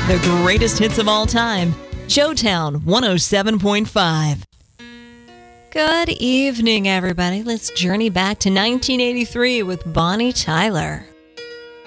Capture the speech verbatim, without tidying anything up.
The greatest hits of all time. Showtown one oh seven point five. Good evening, everybody. Let's journey back to nineteen eighty-three with Bonnie Tyler.